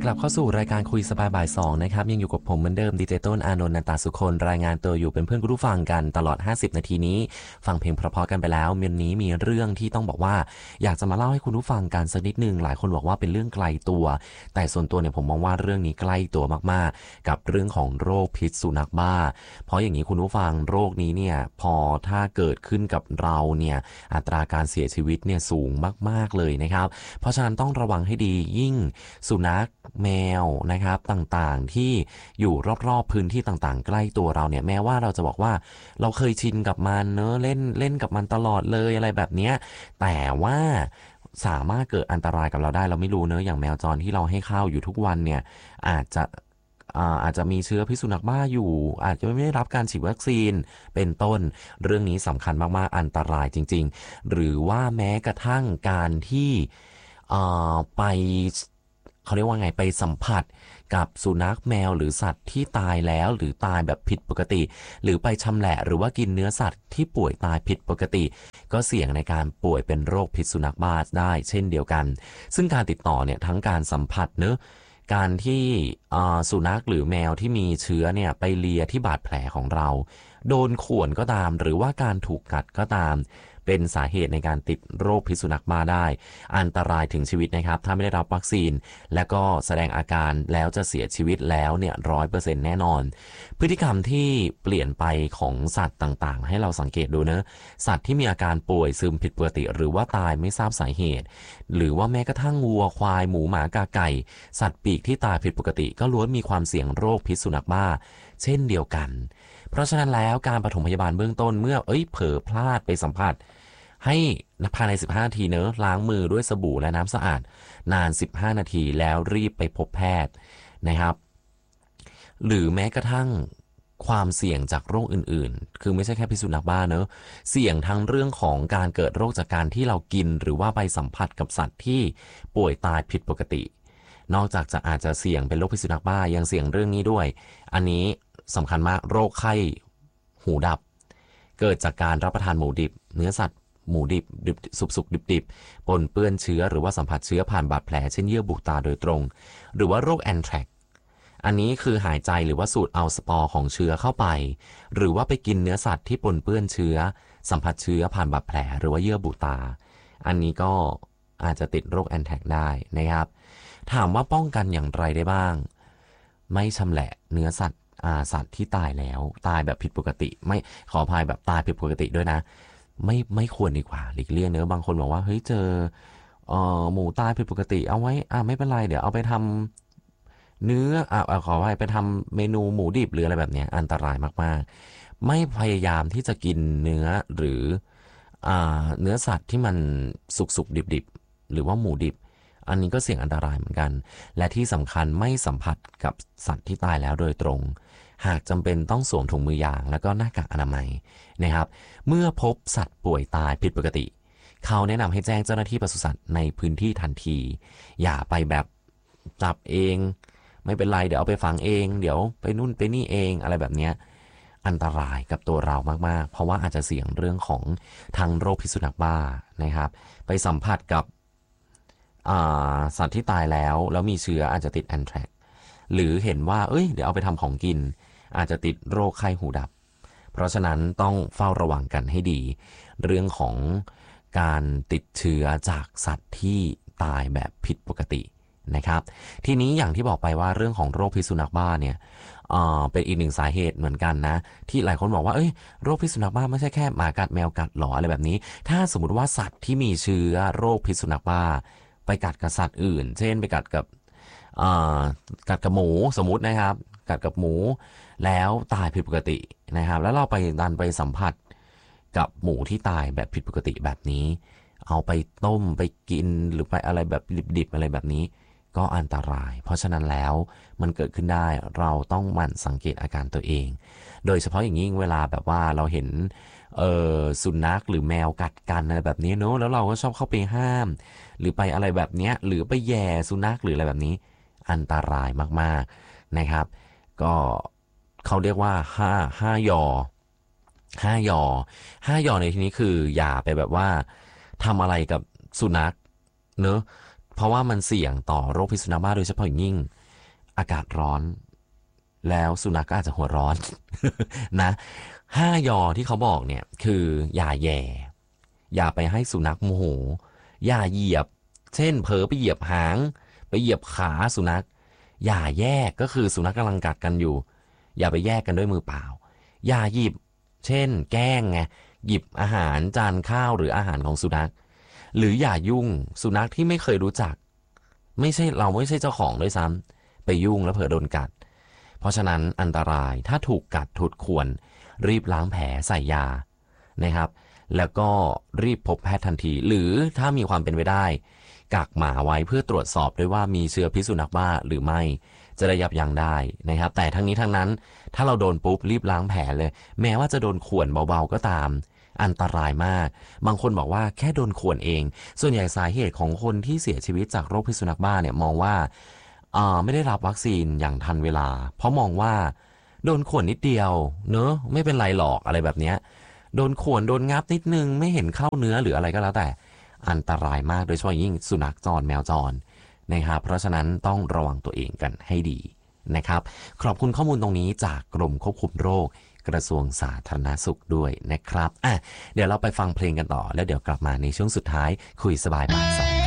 กลับเข้าสู่รายการคุยสบายบ่ายสองนะครับยังอยู่กับผมเหมือนเดิมดีเจต้นอานนท์ นันตสุคนรายงานตัวอยู่เป็นเพื่อนคุณผู้ฟังกันตลอด50นาทีนี้ฟังเพลงเพราะๆกันไปแล้ววันนี้มีเรื่องที่ต้องบอกว่าอยากจะมาเล่าให้คุณผู้ฟังกันสักนิดนึงหลายคนบอกว่าเป็นเรื่องไกลตัวแต่ส่วนตัวเนี่ยผมมองว่าเรื่องนี้ใกล้ตัวมากๆกับเรื่องของโรคพิษสุนัขบ้าเพราะอย่างนี้คุณผู้ฟังโรคนี้เนี่ยพอถ้าเกิดขึ้นกับเราเนี่ยอัตราการเสียชีวิตเนี่ยสูงมากๆเลยนะครับเพราะฉะนั้นต้องระวังให้ดียิ่งสุนัขแมวนะครับต่างๆที่อยู่รอบๆพื้นที่ต่างๆใกล้ตัวเราเนี่ยแม้ว่าเราจะบอกว่าเราเคยชินกับมันเนอะเล่นกับมันตลอดเลยอะไรแบบเนี้ยแต่ว่าสามารถเกิดอันตรายกับเราได้เราไม่รู้เนอะอย่างแมวจรที่เราให้ข้าวอยู่ทุกวันเนี่ยอาจจะมีเชื้อพิษสุนัขบ้าอยู่อาจจะไม่ได้รับการฉีดวัคซีนเป็นต้นเรื่องนี้สำคัญมากๆอันตรายจริงๆหรือว่าแม้กระทั่งการที่ไปเขาเรียกว่าไงไปสัมผัสกับสุนัขแมวหรือสัตว์ที่ตายแล้วหรือตายแบบผิดปกติหรือไปชำแหละหรือว่ากินเนื้อสัตว์ที่ป่วยตายผิดปกติก็เสี่ยงในการป่วยเป็นโรคพิษสุนัขบ้าได้เช่นเดียวกันซึ่งการติดต่อเนี่ยทั้งการสัมผัสเนอะการที่สุนัขหรือแมวที่มีเชื้อเนี่ยไปเลียที่บาดแผลของเราโดนข่วนก็ตามหรือว่าการถูกกัดก็ตามเป็นสาเหตุในการติดโรคพิษสุนัขบ้าได้อันตรายถึงชีวิตนะครับถ้าไม่ได้รับวัคซีนและก็แสดงอาการแล้วจะเสียชีวิตแล้วเนี่ย100%แน่นอนพฤติกรรมที่เปลี่ยนไปของสัตว์ต่างๆให้เราสังเกตดูนะสัตว์ที่มีอาการป่วยซึมผิดปกติหรือว่าตายไม่ทราบสาเหตุหรือว่าแม้กระทั่งวัวควายหมูหมากาไก่สัตว์ปีกที่ตายผิดปกติก็ล้วนมีความเสี่ยงโรคพิษสุนัขบ้าเช่นเดียวกันเพราะฉะนั้นแล้วการปฐมพยาบาลเบื้องต้นเมื่อเผลอพลาดไปสัมผัสให้ภายใน15นาทีเนอะล้างมือด้วยสบู่และน้ำสะอาดนาน15นาทีแล้วรีบไปพบแพทย์นะครับหรือแม้กระทั่งความเสี่ยงจากโรคอื่นๆคือไม่ใช่แค่พิษสุนัขบ้าเนอะเสี่ยงทั้งเรื่องของการเกิดโรคจากการที่เรากินหรือว่าไปสัมผัสกับสัตว์ที่ป่วยตายผิดปกตินอกจากจะอาจจะเสี่ยงเป็นโรคพิษสุนัขบ้ายังเสี่ยงเรื่องนี้ด้วยอันนี้สำคัญมากโรคไข้หูดับเกิดจากการรับประทานหมูดิบเนื้อสัตว์หมูดิบสุกดิบปนเปื้อนเชื้อหรือว่าสัมผัสเชื้อผ่านบาดแผลเช่นเยื่อบุตาโดยตรงหรือว่าโรคแอนแทรกอันนี้คือหายใจหรือว่าสูดเอาสปอร์ของเชื้อเข้าไปหรือว่าไปกินเนื้อสัตว์ที่ปนเปื้อนเชื้อสัมผัสเชื้อผ่านบาดแผลหรือว่าเยื่อบุตาอันนี้ก็อาจจะติดโรคแอนแทรกได้นะครับถามว่าป้องกันอย่างไรได้บ้างไม่ชำแหละเนื้อสัตว์ที่ตายแล้วตายแบบผิดปกติไม่ขออภัยแบบตายผิดปกติด้วยนะไม่ควรดีกว่าหลีกเลี่ยงเนอะบางคนบอกว่าเฮ้ยเจอหมูตายผิดปกติเอาไว้ไม่เป็นไรเดี๋ยวเอาไปทำเนื้อขอไปทำเมนูหมูดิบหรืออะไรแบบนี้อันตรายมากๆไม่พยายามที่จะกินเนื้อหรือเนื้อสัตว์ที่มันสุกดิบหรือว่าหมูดิบอันนี้ก็เสี่ยงอันตรายเหมือนกันและที่สำคัญไม่สัมผัสกับสัตว์ที่ตายแล้วโดยตรงหากจำเป็นต้องสวมถุงมือยางแล้วก็หน้ากากอนามัยนะครับเมื่อพบสัตว์ป่วยตายผิดปกติเขาแนะนำให้แจ้งเจ้าหน้าที่ปศุสัตว์ในพื้นที่ทันทีอย่าไปแบบจับเองไม่เป็นไรเดี๋ยวเอาไปฝังเองเดี๋ยวไปนู่นไปนี่เองอะไรแบบเนี้ยอันตรายกับตัวเรามากๆเพราะว่าอาจจะเสี่ยงเรื่องของทางโรคพิษสุนัขบ้านะครับไปสัมผัสกับสัตว์ที่ตายแล้วมีเชื้ออาจจะติดแอนแทรกหรือเห็นว่าเดี๋ยวเอาไปทำของกินอาจจะติดโรคไข้หูดับเพราะฉะนั้นต้องเฝ้าระวังกันให้ดีเรื่องของการติดเชื้อจากสัตว์ที่ตายแบบผิดปกตินะครับทีนี้อย่างที่บอกไปว่าเรื่องของโรคพิษสุนัขบ้าเนี่ยเป็นอีกหนึ่งสาเหตุเหมือนกันนะที่หลายคนบอกว่าโรคพิษสุนัขบ้าไม่ใช่แค่หมากัดแมวกัดหรออะไรแบบนี้ถ้าสมมติว่าสัตว์ที่มีเชื้อโรคพิษสุนัขบ้าไปกัดกับสัตว์อื่นเช่นไปกัดกับหมูสมมุตินะครับกัดกับหมูแล้วตายผิดปกตินะครับแล้วเราไปสัมผัสกับหมูที่ตายแบบผิดปกติแบบนี้เอาไปต้มไปกินหรือไปอะไรแบบดิบๆอะไรแบบนี้ก็อันตรายเพราะฉะนั้นแล้วมันเกิดขึ้นได้เราต้องหมั่นสังเกตอาการตัวเองโดยเฉพาะอย่างยิ่งเวลาแบบว่าเราเห็นสุนัขหรือแมวกัดกันอะไรแบบนี้เนอะแล้วเราก็ชอบเข้าไปห้ามหรือไปอะไรแบบนี้หรือไปแย่สุนัขหรืออะไรแบบนี้อันตรายมากๆนะครับก็เขาเรียกว่า5 ยอในที่นี้คืออย่าไปแบบว่าทำอะไรกับสุนัขเนอะพราะว่ามันเสี่ยงต่อโรคพิษสุนัขบ้าโดยเฉพาะอย่างยิ่งอากาศร้อนแล้วสุนัขก็อาจจะหัวร้อน นะ5 ยอที่เขาบอกเนี่ยคืออย่าแย่ อย่าไปให้สุนัขโมโหอย่าเหยียบเช่นเผลอไปเหยียบหางไปเหยียบขาสุนัขอย่าแยกก็คือสุนัขกำลังกัดกันอยู่อย่าไปแยกกันด้วยมือเปล่าอย่าหยิบเช่นแกล้งไงหยิบอาหารจานข้าวหรืออาหารของสุนัขหรืออย่ายุ่งสุนัขที่ไม่เคยรู้จักไม่ใช่เจ้าของด้วยซ้ำไปยุ่งแล้วเผลอโดนกัดเพราะฉะนั้นอันตรายถ้าถูกกัดถูกข่วนรีบล้างแผลใส่ยานะครับแล้วก็รีบพบแพทย์ทันทีหรือถ้ามีความเป็นไปได้กักหมาไว้เพื่อตรวจสอบด้วยว่ามีเชื้อพิษสุนัขบ้าหรือไม่จะได้ยับยั้งได้นะครับแต่ทั้งนี้ทั้งนั้นถ้าเราโดนปุ๊บรีบล้างแผลเลยแม้ว่าจะโดนข่วนเบาๆก็ตามอันตรายมากบางคนบอกว่าแค่โดนข่วนเองส่วนใหญ่สาเหตุของคนที่เสียชีวิตจากโรคพิษสุนัขบ้าเนี่ยมองว่าไม่ได้รับวัคซีนอย่างทันเวลาเพราะมองว่าโดนข่วนนิดเดียวเนอะไม่เป็นไรหรอกอะไรแบบเนี้ยโดนข่วนโดนงับนิดนึงไม่เห็นเข้าเนื้อหรืออะไรก็แล้วแต่อันตรายมากโดยเฉพาะยิ่งสุนัขจรแมวจรนะครับเพราะฉะนั้นต้องระวังตัวเองกันให้ดีนะครับขอบคุณข้อมูลตรงนี้จากกรมควบคุมโรคกระทรวงสาธารณสุขด้วยนะครับเดี๋ยวเราไปฟังเพลงกันต่อแล้วเดี๋ยวกลับมาในช่วงสุดท้ายคุยสบายบ่าย 2